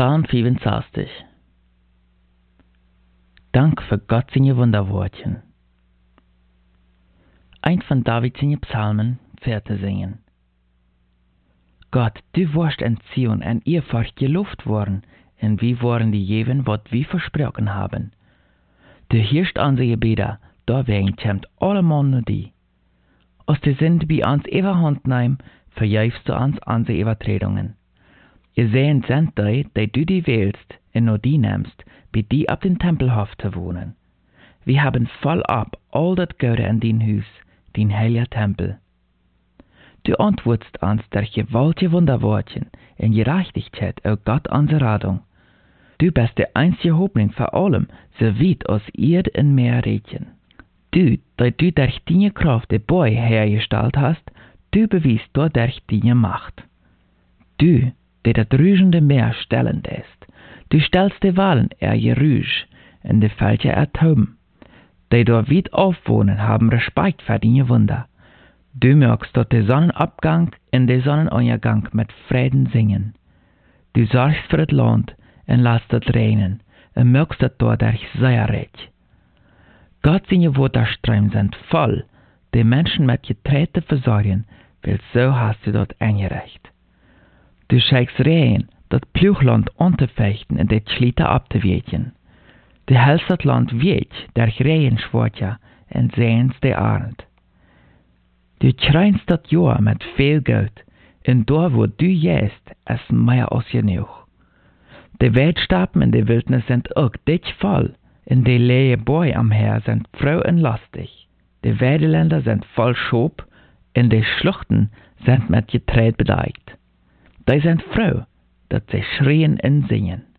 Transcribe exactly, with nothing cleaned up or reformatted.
Psalm vierenzestig. Dank für Gott seine Wunderwortchen. Ein von David seine Psalmen vierte singen. Gott, du warst in Zion en Ehrfurcht gelobt worden, en wie waren die Jeven, wat wir versprochen haben. Du hirst unsere Gebete, da wegen kämmt allemal nur die. Als die sind bei uns Überhand nehmen, verjäufst du uns unsere Übertretungen. Ihr sehen sind die, die du die wählst, und nur die nimmst, bei die ab den Tempelhof zu wohnen. Wir haben voll ab all das Gute in dein Haus, dein heiliger Tempel. Du antwortest uns durch gewaltige Wunderwortchen in Gerechtigkeit, o Gott unsere Rettung. Du bist der einzige Hoffnung für allem, so weit aus Erd und Meer rätchen. Du, der du durch deine Kraft die Boy hergestellt hast, du bewiest dadurch deine Macht. Du, der das rügende Meer stellend ist, du stellst die Wahlen er Gerüsch, und die Völker er Tauben. Die dort weit aufwohnen, haben Respekt für deine Wunder. Du merkst, dass der Sonnenabgang und der Sonnenuntergang mit Frieden singen. Du sorgst für das Land und lässt es regnen, und merkst es dadurch sehr reich. Gott seine Wasserströme sind voll, die Menschen mit Getreide versorgen, weil so hast du dort eingerichtet. Du schickst Regen, das Pluchland unterfechten und die Schlitter abzuweichen. Du hältst das Land weg durch Regenschwärze und sehens die Arend. Du kreinst das Jahr mit viel Geld, und da wo du jäst, ist mehr als genug. Die Wildstaben in der Wildnis sind auch dicht voll, und die leere Bäume am Meer sind froh und lustig. Die Weideländer sind voll Schob, und die Schluchten sind mit Getreide bedeckt. Die sind froh, dass sie schreien und singen.